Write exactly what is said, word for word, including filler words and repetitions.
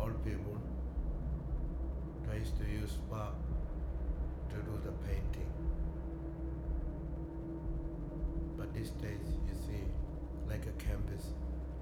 old people tries to use bark to do the painting. But these days you see like a campus